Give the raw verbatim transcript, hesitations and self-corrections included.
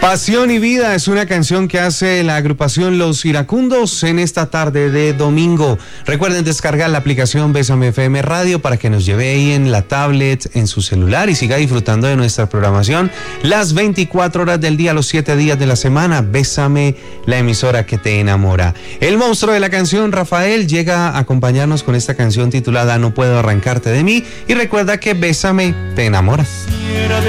Pasión y Vida es una canción que hace la agrupación Los Iracundos en esta tarde de domingo. Recuerden descargar la aplicación Bésame F M Radio para que nos lleve ahí en la tablet, en su celular y siga disfrutando de nuestra programación las veinticuatro horas del día, los siete días de la semana. Bésame, la emisora que te enamora. El monstruo de la canción, Rafael, llega a acompañarnos con esta canción titulada No puedo arrancarte de mí y recuerda que Bésame te enamora.